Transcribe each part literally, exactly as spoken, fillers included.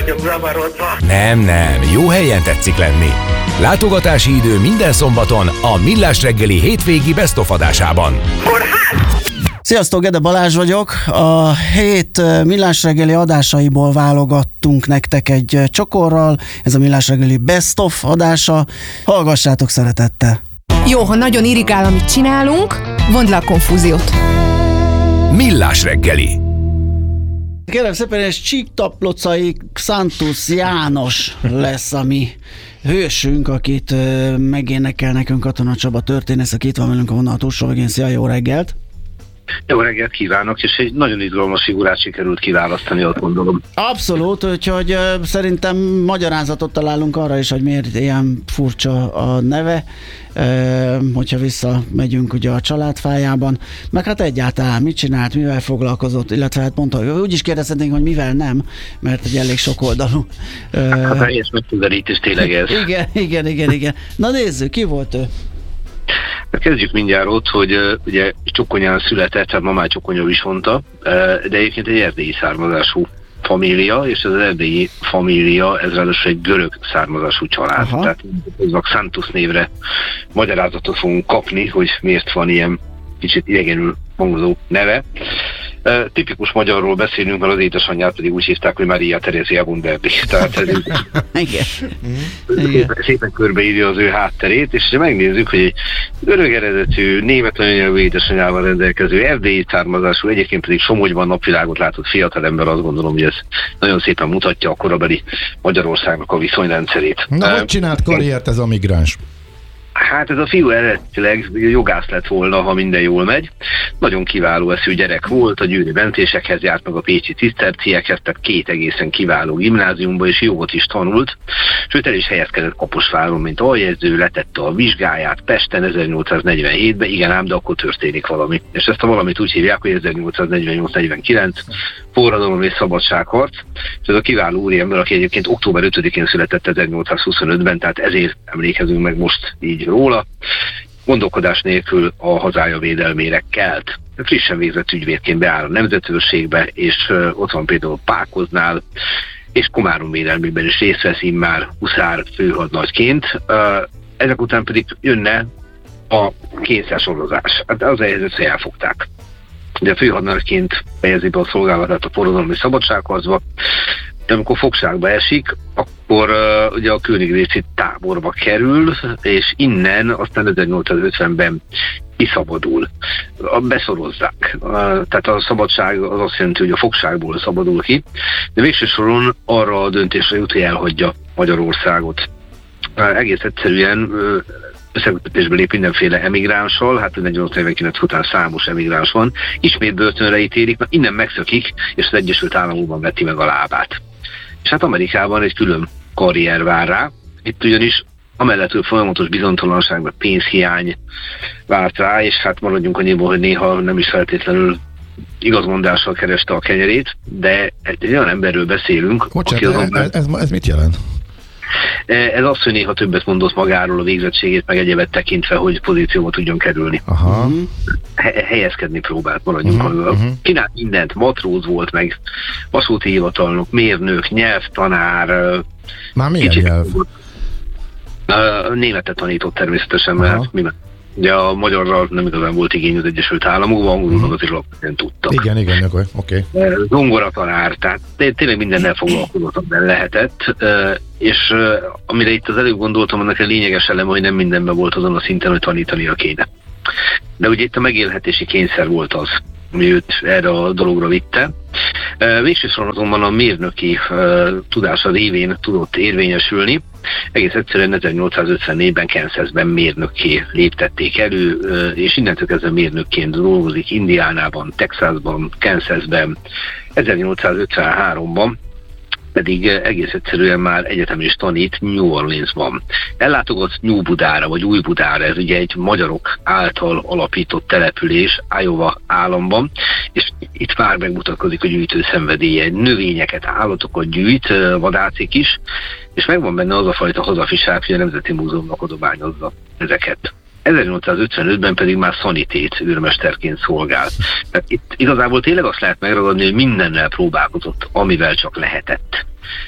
vagyok zavarodva. Nem, nem, jó helyen tetszik lenni. Látogatási idő minden szombaton a Millás reggeli hétvégi Best of adásában. Kórház! Sziasztok, Gede Balázs vagyok. A hét Millás reggeli adásaiból válogattunk nektek egy csokorral. Ez a Millás reggeli Best of adása. Hallgassátok szeretettel. Jó, ha nagyon irigál, amit csinálunk, vondd le a konfúziót. Millás reggeli. Kérem szépen, és Csíktaplocai Xantus János lesz a mi hősünk, akit megénekel nekünk Katona Csaba történész, aki itt van velünk a vonal túlsó végén. Szia, jó reggelt! Jó reggelt kívánok, és egy nagyon izgalmas figurát sikerült kiválasztani, azt gondolom. Abszolút, úgyhogy uh, szerintem magyarázatot találunk arra is, hogy miért ilyen furcsa a neve, uh, hogyha visszamegyünk ugye a családfájában, meg hát egyáltalán mit csinált, mivel foglalkozott, illetve hát mondta, úgy is kérdezhetnénk, hogy mivel nem, mert egy elég sok oldalú. Uh, hát helyes megközelítés tényleg ez. Igen, igen, igen, igen. Na nézzük, ki volt ő? Kezdjük mindjárt ott, hogy uh, ugye Csokonyán született, tehát ma már Csokonya Visonta, uh, de egyébként egy erdélyi származású família, és az erdélyi família, ez ráadásul egy görög származású család. Aha. Tehát ez a Xantus névre magyarázatot fogunk kapni, hogy miért van ilyen kicsit idegenül hangzó neve. Uh, tipikus magyarról beszélünk, mert az édesanyját pedig úgy hívták, hogy Maria Terézia Bunderdi. Tehát ez szépen, szépen körbeírja az ő hátterét, és ha megnézzük, hogy egy öreg eredetű, német anyanyelvű édesanyjával rendelkező, erdélyi származású, egyébként pedig Somogyban napvilágot látott fiatalember, azt gondolom, hogy ez nagyon szépen mutatja a korabeli Magyarországnak a viszonyrendszerét. Na, uh, hogy csinált karriert ez a migráns? Hát ez a fiú eredetileg jogász lett volna, ha minden jól megy. Nagyon kiváló eszű gyerek volt, a győri bentésekhez járt, meg a pécsi ciszterciekhez, tehát két egészen kiváló gimnáziumba, és jogot is tanult. Sőt, el is helyezkedett Kaposváron, mint aljegyző, letette a vizsgáját Pesten ezernyolcszáznegyvenhétben, igen ám, de akkor történik valami. És ezt a valamit úgy hívják, hogy ezernyolcszáznegyvennyolc negyvenkilenc forradalom és szabadságharc. És ez a kiváló úriember, aki egyébként október ötödikén született ezernyolcszázhuszonötben, tehát ezért emlékezünk meg most így róla, gondolkodás nélkül a hazája védelmére kelt. Frissen végzett ügyvédként beáll a nemzetőrségbe, és ott van például Pákoznál, és Komárom védelmében is részt vesz immár huszár főhadnagyként. Ezek után pedig jönne a kényszersorozás. Hát az a helyzet, hogy elfogták. De főhadnagyként fejezi be a szolgálatát a forradalmi szabadságharcba, de amikor fogságba esik, akkor uh, ugye a Königréci táborba kerül, és innen aztán ezernyolcszázötvenben kiszabadul. Beszorozzák. Uh, tehát a szabadság az azt jelenti, hogy a fogságból szabadul ki, de végső soron arra a döntésre jut, hogy elhagyja Magyarországot. Uh, egész egyszerűen uh, összekötésbe lép mindenféle emigránssal, hát ezernyolcszáz negyvenkilenc után számos emigráns van, ismét börtönre ítélik, mert innen megszökik, és az Egyesült Államokban veti meg a lábát. És hát Amerikában egy külön karrier vár rá, itt ugyanis amellett, hogy folyamatos bizonytalanság, meg pénzhiány várt rá, és hát maradjunk annyiból, hogy néha nem is feltétlenül igazmondással kereste a kenyerét, de egy olyan emberről beszélünk, Bocsánat, aki azonban... ez, ez, ez mit jelent? Ez az, hogy néha többet mondott magáról, a végzettségét, meg egyebet tekintve, hogy pozícióba tudjon kerülni. Aha. He- helyezkedni próbált, maradjunk uh-huh, uh-huh. Csinált mindent, matróz volt, meg vasúti hivatalnok, mérnök, nyelvtanár. Már milyen nyelv? Uh, németet tanított természetesen, mert uh-huh. mi, ugye a magyarral nem igazán volt igény az Egyesült Államokban, angolul uh-huh. azért alapvetően tudtak. Igen, igen, oké. Okay. Zongoratanár, tehát tényleg mindennel foglalkozott, amiben lehetett, és amire itt az előbb gondoltam, annak a lényeges eleme, hogy nem mindenben volt azon a szinten, hogy tanítania kéne. De ugye itt a megélhetési kényszer volt az, ami őt erre a dologra vitte. Végső soron azonban a mérnöki tudása révén tudott érvényesülni. Egész egyszerűen ezernyolcszázötvennégyben Kansasben mérnökké léptették elő, és innentől kezdve mérnökként dolgozik Indiánában, Texasban, Kansasben, ezernyolcszázötvenháromban pedig egész egyszerűen már egyetem is tanít New Orleansban. Ellátogat New Budára, vagy Új Budára, ez ugye egy magyarok által alapított település Iowa államban, és itt már megmutatkozik a gyűjtő szenvedélye. Növényeket, állatokat gyűjt, vadászik is, és megvan benne az a fajta hazafiság, hogy a Nemzeti Múzeumnak adományozza ezeket. ezernyolcszázötvenötben pedig már szanitét őrmesterként szolgált. Tehát itt igazából tényleg azt lehet megragadni, hogy mindennel próbálkozott, amivel csak lehetett.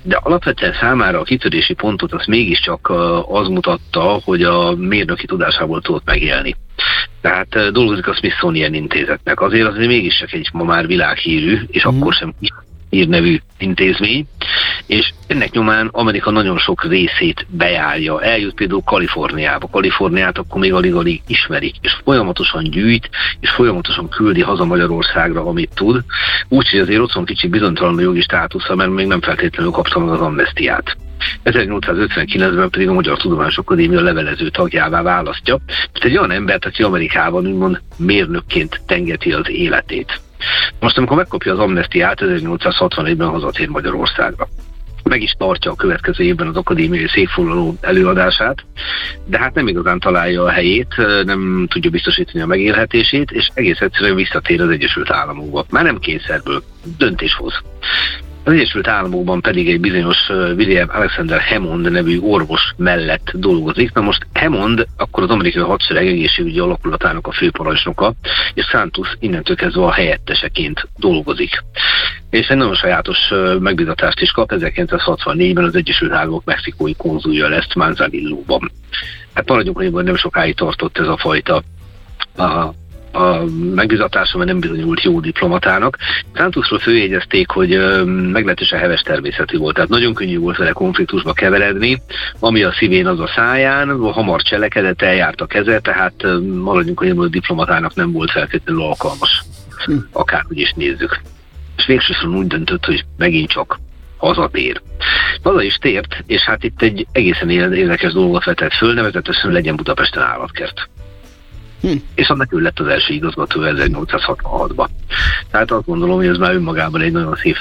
de alapvetően számára a kitörési pontot az mégiscsak az mutatta, hogy a mérnöki tudásából tudott megélni. Tehát dolgozik a Smithsonian intézetnek. Azért azért mégiscsak egy ma már világhírű, és mm. akkor sem hírnevű intézmény, és ennek nyomán Amerika nagyon sok részét bejárja. Eljut például Kaliforniába. Kaliforniát akkor még alig-alig ismerik, és folyamatosan gyűjt, és folyamatosan küldi haza Magyarországra, amit tud. Úgyhogy azért ott van kicsit bizonytalan a jogi státusza, mert még nem feltétlenül kapta meg az amnesztiát. ezernyolcszázötvenkilencben pedig a Magyar Tudományos Akadémia levelező tagjává választja, tehát egy olyan embert, aki Amerikában úgymond mérnökként tengeti az életét. Most, amikor megkapja az amnesztiát, ezernyolcszázhatvanegyben hazatér Magyarországra. Meg is tartja a következő évben az akadémiai székfoglaló előadását, de hát nem igazán találja a helyét, nem tudja biztosítani a megélhetését, és egész egyszerűen visszatér az Egyesült Államokba. Már nem kényszerből, döntés hoz. Az Egyesült Államokban pedig egy bizonyos William Alexander Hammond nevű orvos mellett dolgozik. Na most Hammond akkor az amerikai hadsereg egészségügyi alakulatának a főparancsnoka, és Santos innentől kezdve a helyetteseként dolgozik. És egy nagyon sajátos megbizatást is kap, ezerkilencszázhatvannégyben az Egyesült Államok mexikói konzulja lesz Manzanillóban. Hát maradjunk, hogy nem sokáig tartott ez a fajta a a megbizatása, mert nem bizonyult jó diplomatának. Santosról főjegyezték, hogy ö, meglehetősen heves természetű volt, tehát nagyon könnyű volt vele konfliktusba keveredni, ami a szívén, az a száján, hamar cselekedett, eljárt a keze, tehát ö, maradjunk, hogy a diplomatának nem volt feltétlenül alkalmas, hm. akárhogy is nézzük. És végsősorban úgy döntött, hogy megint csak hazatér. Haza is tért, és hát itt egy egészen érdekes dolgot vetett föl, nevezetesen legyen Budapesten állatkert. Hm. És annak ő lett az első igazgató ezernyolcszázhatvanhatban. Tehát azt gondolom, hogy ez már önmagában egy nagyon szép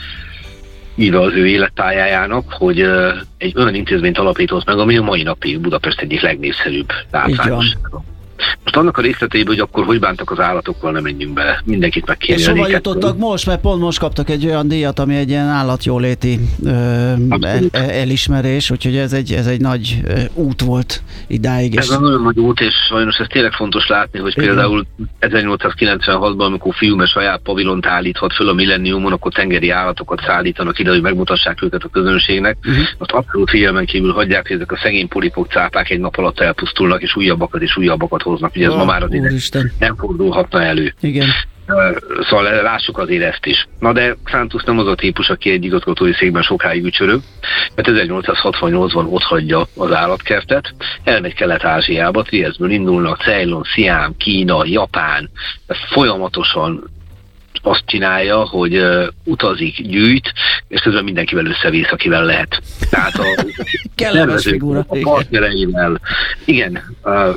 íve az ő életpályájának, hogy egy olyan intézményt alapított meg, ami a mai napig Budapest egyik legnépszerűbb látványossága. Most annak a részleteiben, hogy akkor hogy bántak az állatokkal, nem menjünk bele. Mindenkit meg kéne. És hova jutottak most, mert pont most kaptak egy olyan díjat, ami egy ilyen állatjóléti ö, el, elismerés, úgyhogy ez egy, ez egy nagy ö, út volt idáig. Ez a nagyon nagy út, és sajnos ez tényleg fontos látni, hogy igen. Például ezernyolcszázkilencvenhatban, amikor Fiume saját pavilont állíthat föl a Millenniumon, akkor tengeri állatokat szállítanak ide, hogy megmutassák őket a közönségnek. Uh-huh. Azt abszolút figyelmen kívül hagyják, hogy ezek a szegény polipok, cápák egy nap alatt elpusztulnak, és újabbakat és újabbakat hoznak. Ugye ez oh, ma már azért nem fordulhatna elő. Igen. Szóval lássuk azért ezt is. Na de Santos nem az a típus, aki egy igazgatói székben sokáig ücsörög, mert ezernyolcszázhatvannyolcban otthagyja az állatkertet, elmegy Kelet-Ázsiába, Triesztből indulnak, Ceylon, Sziám, Kína, Japán, folyamatosan azt csinálja, hogy uh, utazik, gyűjt, és közben mindenkivel összevész, akivel lehet. Tehát a kellemes figura. A partnereivel. Igen, uh,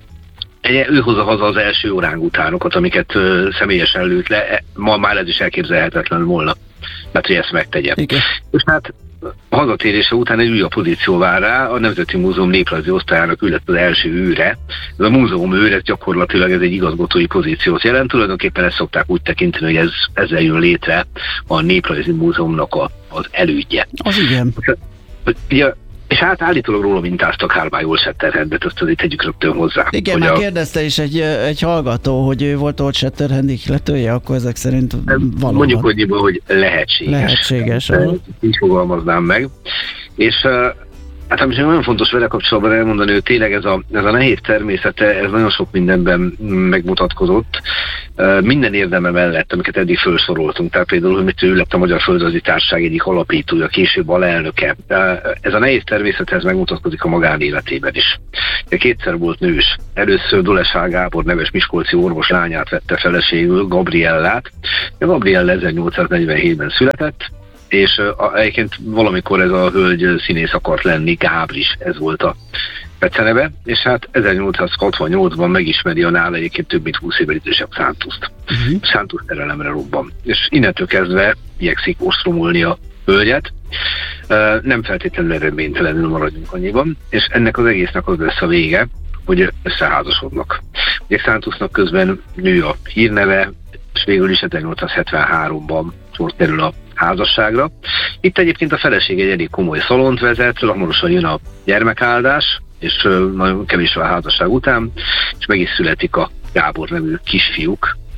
ő hozza haza az első orángutánokat, amiket uh, személyesen lőtt le. Ma már ez is elképzelhetetlen volna, mert hogy ezt megtegye. Igen. És hát a hazatérése után egy újabb pozíció vár rá, a Nemzeti Múzeum néprajzi osztályának ő lett az első őre. Ez a múzeum őr, ez gyakorlatilag ez egy igazgatói pozíciót jelent, tulajdonképpen ezt szokták úgy tekinteni, hogy ez, ezzel jön létre a Néprajzi Múzeumnak a, az elődje. Az igen. Ugye, és hát állítólag róla mintáztak Hálmái Old Shatterhandet, azt azért tegyük rögtön hozzá. Igen, már a... kérdezte is egy, egy hallgató, hogy ő volt Old Shatterhand ihletője, akkor ezek szerint valóban. Mondjuk, hogy, hogy lehetséges. Lehetséges. Így fogalmaznám meg. És hát ami nagyon fontos vele kapcsolatban elmondani, hogy tényleg ez a, ez a nehéz természete, ez nagyon sok mindenben megmutatkozott. Minden érdeme mellett, amiket eddig felsoroltunk, tehát például, hogy mit ő lett a Magyar Földrajzi Társaság egyik alapítója, később alelnöke. Ez a nehéz természethez megmutatkozik a magánéletében is. Kétszer volt nős. Először Dolesár Gábor neves miskolci orvos lányát vette feleségül, Gabriellát. Gabriella ezernyolcszáznegyvenhétben született, és uh, egyébként valamikor ez a hölgy színész akart lenni, Gábris, ez volt a beceneve, és hát ezernyolcszázhatvannyolcban megismeri a nála egyébként több mint húsz évvel idősebb Santust. Uh-huh. Santos szerelemre robban. És innentől kezdve igyekszik ostromolni a hölgyet, uh, nem feltétlenül eredménytelenül maradjunk annyiban, és ennek az egésznek az lesz a vége, hogy összeházasodnak. Ugye Santosnak közben nő a hírneve, és végül is ezernyolcszázhetvenháromban sor kerül a házasságra. Itt egyébként a feleség egy elég komoly szalont vezet, hamarosan jön a gyermekáldás, és nagyon kevés a házasság után, és meg is születik a Gábor nevű kisfiúk,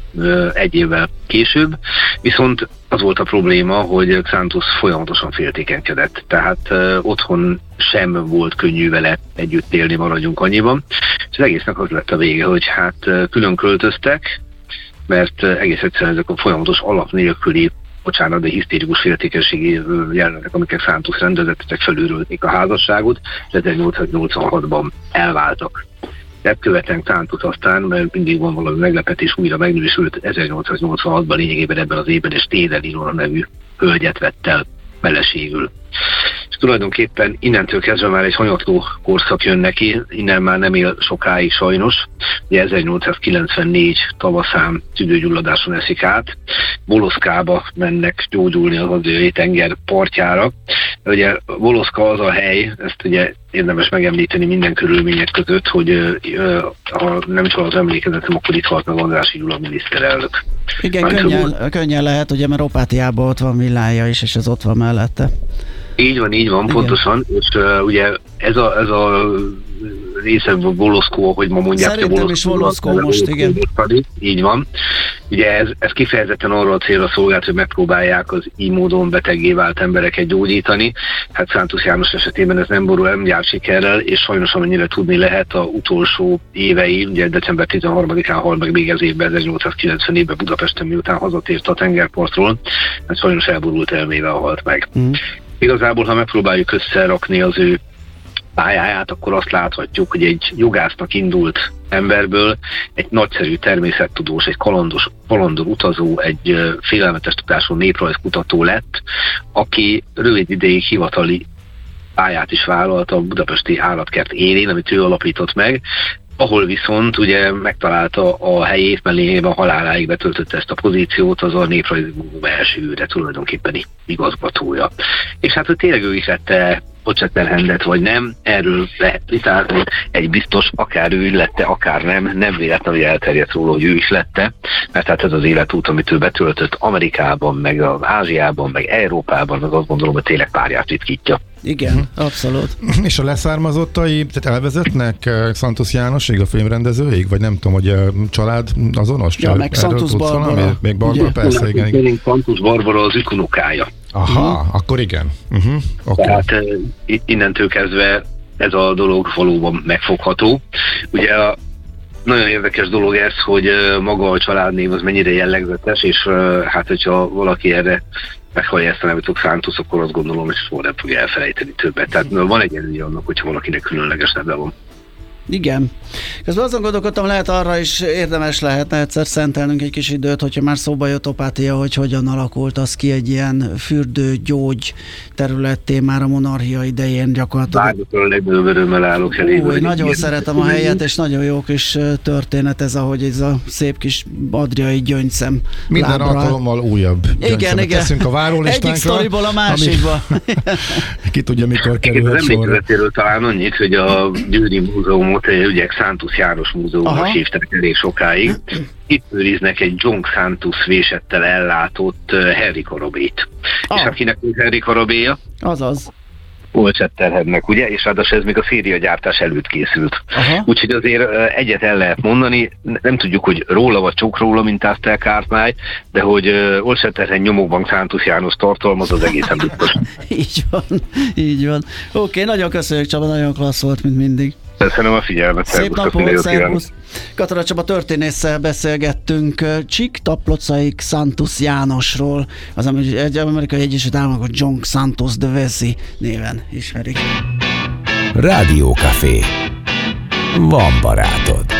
egy évvel később, viszont az volt a probléma, hogy Xanthus folyamatosan féltékenykedett, tehát otthon sem volt könnyű vele együtt élni, maradjunk annyiban, és az egésznek az lett a vége, hogy hát külön költöztek, mert egész egyszerűen ezek a folyamatos alap nélküli, bocsánat, de hisztérikus féltékenységi jelenetek, amiket Xanthus rendezett, ezek felülrölték a házasságot, és ezernyolcszáznyolcvanhatban elváltak. Ezt követően Xanthus aztán, mert mindig van valami meglepetés, újra megnősült, ezernyolcszáznyolcvanhatban lényegében ebben az évben és Tédelina nevű hölgyet vett el feleségül. És tulajdonképpen innentől kezdve már egy hanyatló korszak jön neki, innen már nem él sokáig sajnos. Ugye ezernyolcszázkilencvennégy tavaszán tüdőgyulladáson eszik át, Voloszkába mennek gyógyulni az Adriai tenger partjára. Ugye Voloszka az a hely, ezt ugye érdemes megemlíteni minden körülmények között, hogy ha nem is van az emlékezetem, akkor itt halt meg Andrássy Gyula miniszterelnök. Igen, könnyen, könnyen lehet, ugye, mert Opátiában ott van villája is, és ez ott van mellette. Így van, így van, igen. Pontosan, és uh, ugye ez a, ez a része Voloszkó, hogy ma mondják. Szerintem is Voloszkó most, igen. Így van. Ugye ez, ez kifejezetten arra a célra szolgált, hogy megpróbálják az így módon beteggé vált embereket gyógyítani. Hát Xanthus János esetében ez nem borul, nem jár sikerrel, és sajnos amennyire tudni lehet, a utolsó évei, ugye december tizenharmadikán hal meg még ez évben, ezernyolcszázkilencven Budapesten, miután hazatért a tengerpartról, hát sajnos elborult elmével halt meg. Mm. Igazából, ha megpróbáljuk összerakni az ő pályáját, akkor azt láthatjuk, hogy egy jogásznak indult emberből egy nagyszerű természettudós, egy kalandos, kalandor utazó, egy félelmetes tudású néprajzkutató lett, aki rövid ideig hivatali pályát is vállalt a budapesti állatkert élén, amit ő alapított meg, ahol viszont ugye megtalálta a helyét, mert lényegében haláláig betöltötte ezt a pozíciót, az a Néprajzi Múzeum első, de tulajdonképpen igazgatója. És hát, hogy tényleg ő is lette Pocsetterhendet, vagy nem, erről lehet vitálni, egy biztos, akár ő lette, akár nem, nem véletlenül elterjedt róla, hogy ő is lette, mert hát ez az életút, amit ő betöltött Amerikában, meg az Ázsiában, meg Európában, az azt gondolom, hogy tényleg párját ritkítja. Igen, uh-huh. Abszolút. És a leszármazottai, tehát elvezetnek Xanthus Jánosig, a filmrendezőig, vagy nem tudom, hogy a család azonos? Ja, meg Xanthus Barbara. Még Barbara, ugye? Persze, igen. igen. Xanthus Barbara az unokája. Aha, uh-huh. Akkor igen. Uh-huh. Okay. Tehát uh, innentől kezdve ez a dolog valóban megfogható. Ugye a nagyon érdekes dolog ez, hogy uh, maga a családnév az mennyire jellegzetes, és uh, hát hogyha valaki erre meghallja ezt a nevet, Xanthus, akkor azt gondolom, hogy soha nem fogja elfelejteni többet. Tehát van egy előnye annak, hogyha valakinek különleges neve van. Igen. Közben azon gondolkodtam, lehet arra is érdemes lehetne egyszer szentelnünk egy kis időt, hogyha már szóba jött Opátia, hogy hogyan alakult az ki egy ilyen fürdő-gyógy területté már a monarchia idején gyakorlatilag. Bármikor a legnagyobb örömmel állok elé. Új, nagyon ilyen. Szeretem a helyet, és nagyon jó kis történet ez, ahogy ez a szép kis adriai gyöngyszem minden lábra. Alkalommal újabb gyöngyszemet teszünk a várólistánkra. Egyik sztoriból a másikba. Ki tudja, mikor kerülhet sorra. Az emlékezetéről talán annyit, hogy a Győri Múzeumot ugye Xanthus János Múzeumnak hívták elég sokáig. Itt őriznek egy John Xanthus vésettel ellátott Henry Karabét. Ah. És akinek Henry Karabéja? Azaz. Pocsetterhennek, ugye? És ráadásul ez még a szériagyártás előtt készült. Aha. Úgyhogy azért egyet el lehet mondani, nem tudjuk, hogy róla vagy csak róla mintázta el Kártmány, de hogy Pocsetterhen nyomokban Xanthus János tartalmaz, az egészen biztos. Így van, így van. Oké, okay, nagyon köszönjük, Csaba, nagyon klassz volt, mint mindig. Köszönöm a figyelmet. Szép napot, szervusz! Katona Csaba történésszel beszélgettünk Csík Taplocai Xanthus Jánosról, az egy amerikai Egyesült Államokban John Xanthus de Vesey néven ismerik. Rádió Café. Van barátod.